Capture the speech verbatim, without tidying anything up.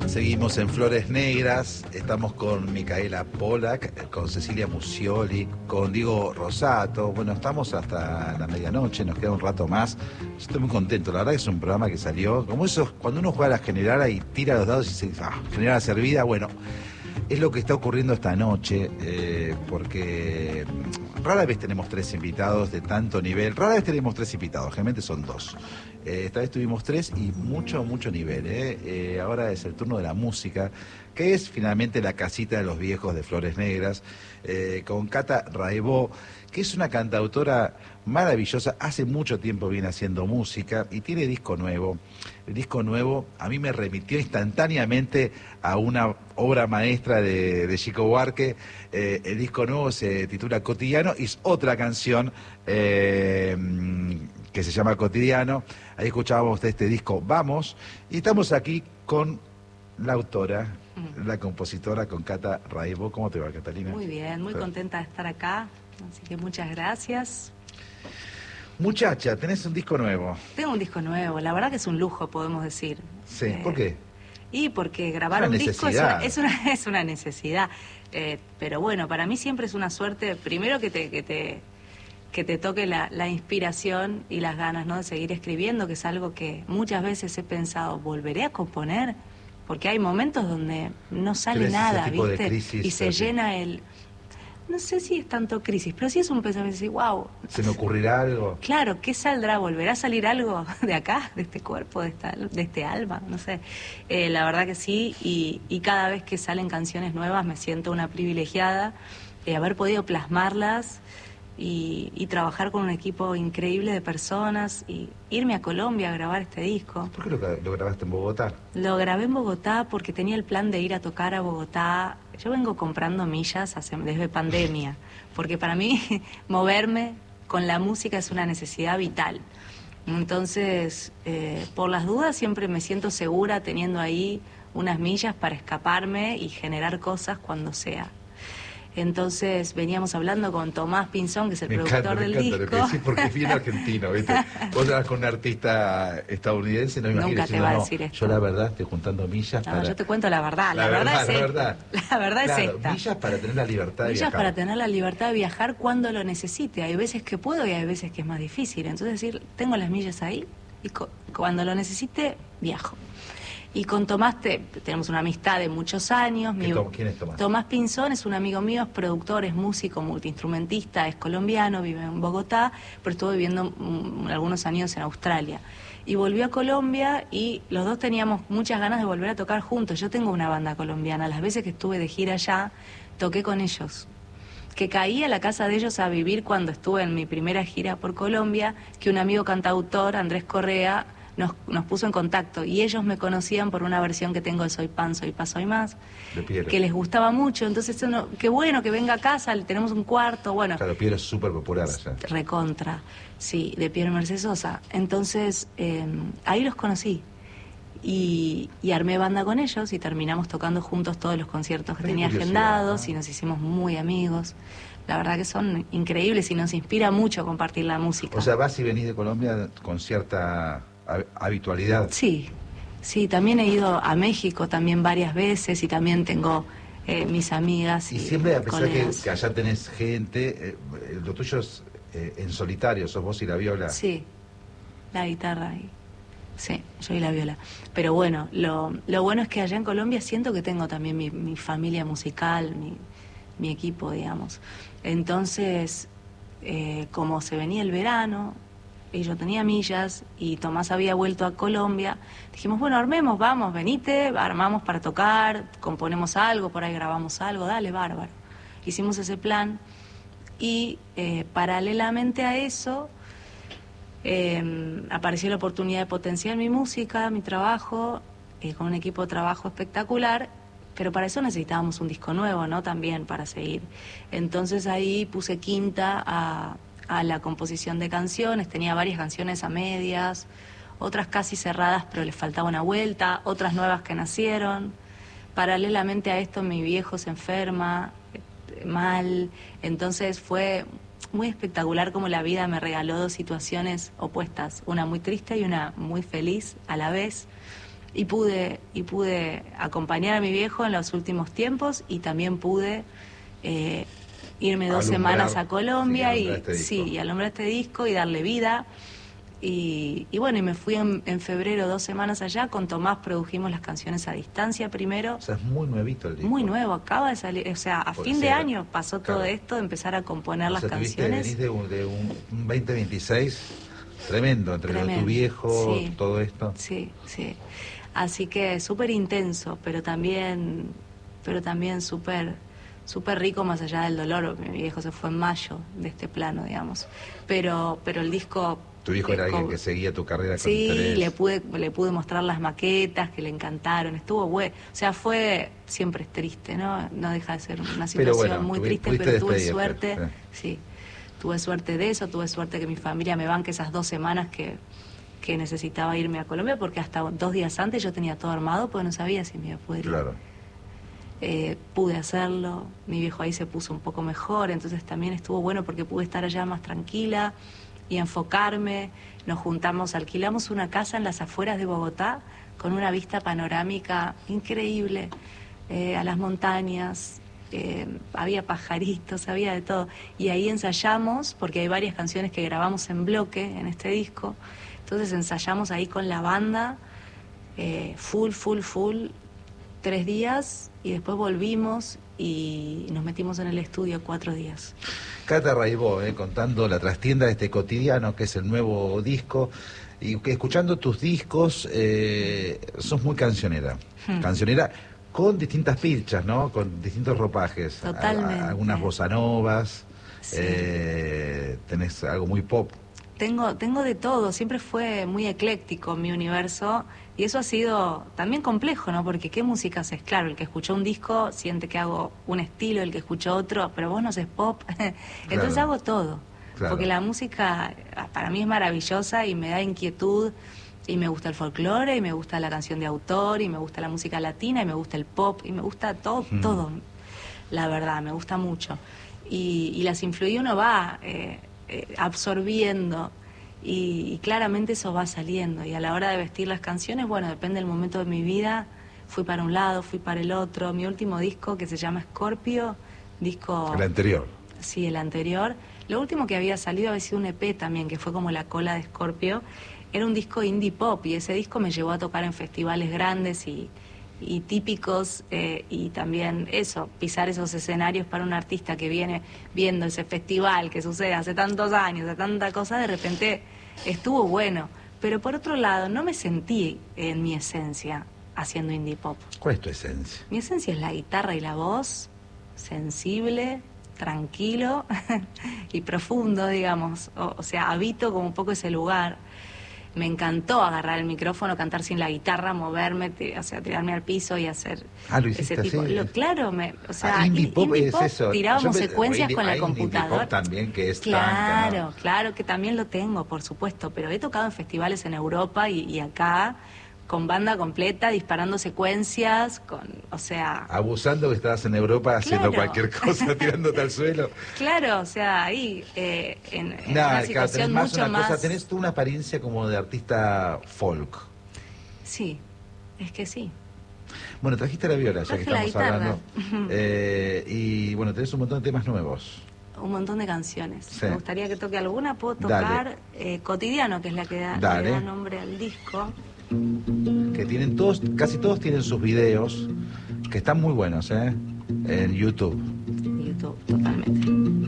Seguimos en Flores Negras, estamos con Micaela Polak, con Cecilia Musioli, con Diego Rosato. Bueno, estamos hasta la medianoche, nos queda un rato más. Estoy muy contento, la verdad que es un programa que salió, como eso, cuando uno juega a la generala y tira los dados y se dice, ah, generala servida, bueno, es lo que está ocurriendo esta noche, eh, porque rara vez tenemos tres invitados de tanto nivel, rara vez tenemos tres invitados, generalmente son dos. Eh, esta vez tuvimos tres y mucho, mucho nivel. ¿eh? Eh, ahora es el turno de la música, que es finalmente la casita de los viejos de Flores Negras, eh, con Cata Raibó, que es una cantautora maravillosa, hace mucho tiempo viene haciendo música y tiene disco nuevo. El disco nuevo a mí me remitió instantáneamente a una obra maestra de, de Chico Buarque. Eh, el disco nuevo se titula Cotidiano y es otra canción eh, que se llama Cotidiano. Ahí escuchábamos de este disco Vamos, y estamos aquí con la autora, mm. la compositora, con Cata Raibó. ¿Cómo te va, Catalina? Muy bien, muy contenta de estar acá, así que muchas gracias. Muchacha, tenés un disco nuevo. Tengo un disco nuevo, la verdad que es un lujo, podemos decir. Sí, eh, ¿por qué? Y porque grabar un disco es una, es una, es una necesidad, eh, pero bueno, para mí siempre es una suerte, primero que te... Que te que te toque la, la inspiración y las ganas, ¿no?, de seguir escribiendo, que es algo que muchas veces he pensado, ¿volveré a componer? Porque hay momentos donde no sale nada, ¿viste? Crisis, y se así. Llena el... No sé si es tanto crisis, pero sí es un pensamiento así, wow. ¿Se me ocurrirá algo? Claro, ¿qué saldrá? ¿Volverá a salir algo de acá, de este cuerpo, de, esta, de este alma? No sé. Eh, la verdad que sí, y, y cada vez que salen canciones nuevas me siento una privilegiada de haber podido plasmarlas. Y, y trabajar con un equipo increíble de personas y irme a Colombia a grabar este disco. ¿Por qué lo, lo grabaste en Bogotá? Lo grabé en Bogotá porque tenía el plan de ir a tocar a Bogotá. Yo vengo comprando millas hace, desde pandemia, porque para mí moverme con la música es una necesidad vital. Entonces, eh, por las dudas siempre me siento segura teniendo ahí unas millas para escaparme y generar cosas cuando sea. Entonces veníamos hablando con Tomás Pinzón, que es el me productor encanta, del me encanta disco. Lo que decís, porque es bien argentino, ¿viste? Vos hablas con un artista estadounidense, no me imagino. Nunca te no, va a no, decir esto. Yo la verdad estoy juntando millas no, para... yo te cuento la verdad, la, la verdad, verdad es la esta. verdad. La verdad claro, es esta. Millas para tener la libertad de millas viajar. para tener la libertad de viajar cuando lo necesite. Hay veces que puedo y hay veces que es más difícil. Entonces decir, tengo las millas ahí y cuando lo necesite, viajo. Y con Tomás te, tenemos una amistad de muchos años. Mi, ¿Quién es Tomás? Tomás Pinzón es un amigo mío, es productor, es músico, multiinstrumentista, es colombiano, vive en Bogotá, pero estuvo viviendo mm, algunos años en Australia. Y volvió a Colombia y los dos teníamos muchas ganas de volver a tocar juntos. Yo tengo una banda colombiana, las veces que estuve de gira allá, toqué con ellos. Que caí a la casa de ellos a vivir cuando estuve en mi primera gira por Colombia, que un amigo cantautor, Andrés Correa, Nos, nos puso en contacto y ellos me conocían por una versión que tengo de Soy Pan, Soy Paz, Soy Más, que les gustaba mucho. Entonces, uno, qué bueno que venga a casa, tenemos un cuarto, bueno. Claro, Piero es súper popular allá. Recontra, sí, de Piero Mercedes Sosa. Entonces, eh, ahí los conocí y, y armé banda con ellos y terminamos tocando juntos todos los conciertos que tenía agendados y nos hicimos muy amigos. La verdad que son increíbles y nos inspira mucho compartir la música. O sea, vas y venís de Colombia con cierta habitualidad. Sí, sí, también he ido a México también varias veces y también tengo eh, mis amigas. Y, y siempre, a pesar que, colegas. que allá tenés gente, eh, lo tuyo es eh, en solitario, sos vos y la viola. Sí, la guitarra y... Sí, yo y la viola. Pero bueno, lo, lo bueno es que allá en Colombia siento que tengo también mi, mi familia musical, mi, mi equipo, digamos. Entonces, eh, como se venía el verano... y yo tenía millas y Tomás había vuelto a Colombia, dijimos, bueno, armemos, vamos, venite, armamos para tocar, componemos algo, por ahí grabamos algo, dale, bárbaro. Hicimos ese plan y eh, paralelamente a eso eh, apareció la oportunidad de potenciar mi música, mi trabajo, eh, con un equipo de trabajo espectacular, pero para eso necesitábamos un disco nuevo, ¿no? También para seguir. Entonces ahí puse quinta a... a la composición de canciones, tenía varias canciones a medias, otras casi cerradas pero les faltaba una vuelta, otras nuevas que nacieron. Paralelamente a esto mi viejo se enferma, mal, entonces fue muy espectacular como la vida me regaló dos situaciones opuestas, una muy triste y una muy feliz a la vez. Y pude, y pude acompañar a mi viejo en los últimos tiempos y también pude eh, irme dos Alumbrar, semanas a Colombia sí, y, este sí, y alumbrar este disco y darle vida. Y, y bueno, y me fui en, en febrero dos semanas allá, con Tomás produjimos las canciones a distancia primero. O sea, es muy nuevito el disco. Muy nuevo, acaba de salir, o sea, a Pues, fin o de sea, año pasó claro. todo esto, de empezar a componer O las sea, tuviste, canciones. venís de un, de un, un veinte veintiséis tremendo, entre lo de Tremendo, tu viejo, sí. todo esto. Sí, sí. Así que súper intenso, pero también, pero también súper, súper rico más allá del dolor. Mi viejo se fue en mayo de este plano, digamos. Pero, pero el disco. Tu viejo era eh, alguien con- que seguía tu carrera con Sí, interés. le pude, le pude mostrar las maquetas que le encantaron, estuvo bueno. O sea, fue, siempre es triste, ¿no? No deja de ser una situación Pero bueno, muy tuvi- triste, pudiste pero tuve despedirte, suerte, sí, tuve suerte de eso, tuve suerte que mi familia me banque esas dos semanas que, que necesitaba irme a Colombia, porque hasta dos días antes yo tenía todo armado, porque no sabía si me iba a poder ir. Claro. Eh, pude hacerlo, mi viejo ahí se puso un poco mejor, entonces también estuvo bueno porque pude estar allá más tranquila y enfocarme. Nos juntamos, alquilamos una casa en las afueras de Bogotá con una vista panorámica increíble, eh, a las montañas, eh, había pajaritos, había de todo. Y ahí ensayamos, porque hay varias canciones que grabamos en bloque en este disco, entonces ensayamos ahí con la banda, eh, full, full, full, tres días, y después volvimos y nos metimos en el estudio cuatro días. Cata Raibó, eh, contando la trastienda de este cotidiano, que es el nuevo disco, y que escuchando tus discos, eh, sos muy cancionera. Hmm. Cancionera con distintas pilchas, ¿no? Con distintos ropajes. Totalmente. A- a- algunas bossa novas, Sí. eh, tenés algo muy pop. Tengo, tengo de todo, siempre fue muy ecléctico mi universo y eso ha sido también complejo, ¿no? Porque ¿qué música haces? Claro, el que escuchó un disco siente que hago un estilo, el que escuchó otro, pero vos no haces pop, entonces Claro. hago todo. Claro. Porque la música para mí es maravillosa y me da inquietud y me gusta el folclore y me gusta la canción de autor y me gusta la música latina y me gusta el pop y me gusta todo, Mm. todo, la verdad, me gusta mucho. Y, y las influí, uno va eh, eh, absorbiendo y, y claramente eso va saliendo. Y a la hora de vestir las canciones, bueno, depende del momento de mi vida, fui para un lado, fui para el otro. Mi último disco, que se llama Scorpio, disco... El anterior. Sí, el anterior. Lo último que había salido había sido un E P también, que fue como la cola de Scorpio. Era un disco indie pop y ese disco me llevó a tocar en festivales grandes y, y típicos, eh, y también eso, pisar esos escenarios para un artista que viene viendo ese festival que sucede hace tantos años, de tanta cosa, de repente estuvo bueno. Pero por otro lado, no me sentí en mi esencia haciendo indie pop. ¿Cuál es tu esencia? Mi esencia es la guitarra y la voz, sensible, tranquilo y profundo, digamos. O, o sea, habito como un poco ese lugar. Me encantó agarrar el micrófono, cantar sin la guitarra, moverme, ti- o sea, tirarme al piso y hacer Ah, lo hiciste ese tipo. así. Lo, claro, me, o sea, Ah, indie in- pop indie es pop, eso. tirábamos Yo me- secuencias indie- con la hay indie computadora. pop también que es Claro, tanca, ¿no? claro, que también lo tengo, por supuesto, pero he tocado en festivales en Europa y, y acá con banda completa, disparando secuencias, con, o sea, Abusando que estabas en Europa haciendo Claro. cualquier cosa, tirándote al suelo. claro, o sea, ahí, eh, en, en Nada, una claro, situación tenés más mucho una más... cosa, tenés tú una apariencia como de artista folk. Sí, es que sí. Bueno, trajiste la viola, ya que Traje la estamos guitarra. hablando. Eh, y bueno, tenés un montón de temas nuevos. Un montón de canciones. Sí. Me gustaría que toque alguna. Puedo Dale. tocar eh, Cotidiano, que es la que da, Dale. le da nombre al disco. Que tienen todos, casi todos tienen sus videos, que están muy buenos, ¿eh? En YouTube. YouTube, totalmente.